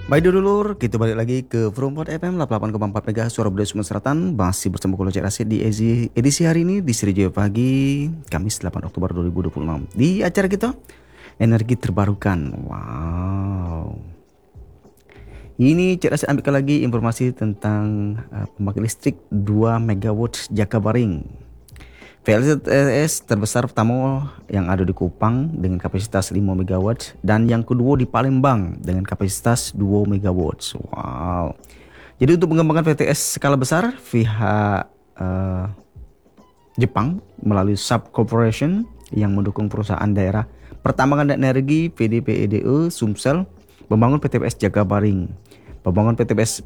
Baik dulur, kita balik lagi ke Frumport FM 88,4 MHz Suara Budaya Sumatera Selatan. Masih bersama Kolo Cik Rasid di edisi hari ini di Seri Jaya Pagi, Kamis 8 Oktober 2026. Di acara kita, Energi Terbarukan. Wow. Ini Cik Rasid ambilkan lagi informasi tentang pembangkit listrik 2 MW Jakabaring. PLTS terbesar pertama yang ada di Kupang dengan kapasitas 5 MW dan yang kedua di Palembang dengan kapasitas 2 MW. Wow. Jadi untuk mengembangkan PLTS skala besar, pihak Jepang melalui Sub Corporation yang mendukung perusahaan daerah Pertambangan dan Energi PDPEDE Sumsel membangun PTPS Jakabaring. Pembangunan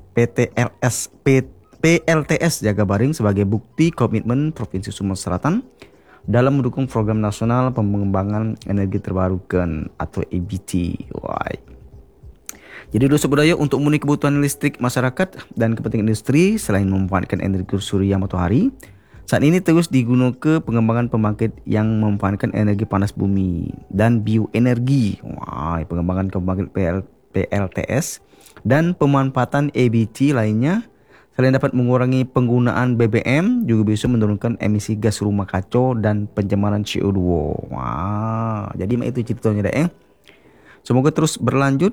PLTS Jakabaring sebagai bukti komitmen Provinsi Sumatera Selatan dalam mendukung program nasional pengembangan energi terbarukan atau EBT. Wah. Jadi dosa budaya untuk memenuhi kebutuhan listrik masyarakat dan kepentingan industri selain memanfaatkan energi surya matahari, saat ini terus digunakan pengembangan pembangkit yang memanfaatkan energi panas bumi dan bioenergi. Wah, pengembangan pembangkit PLTS dan pemanfaatan EBT lainnya selain dapat mengurangi penggunaan BBM, juga bisa menurunkan emisi gas rumah kaca dan pencemaran CO2. Wah, jadi itu ceritanya deh. Semoga terus berlanjut.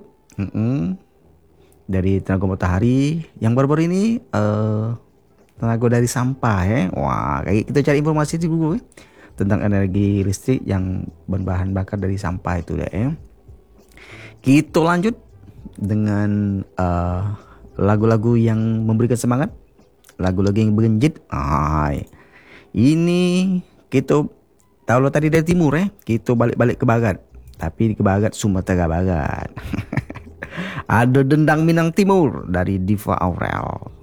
Dari tenaga matahari yang baru-baru ini tenaga dari sampah ya. Wah, kayak kita cari informasi dulu tentang energi listrik yang berbahan bakar dari sampah itu deh. Kita lanjut dengan lagu-lagu yang memberikan semangat, lagu-lagu yang bergenjit. Ini kita tahu tadi dari timur kita balik-balik ke barat, tapi ke barat Sumatera Barat. Ada Dendang Minang Timur dari Diva Aurel.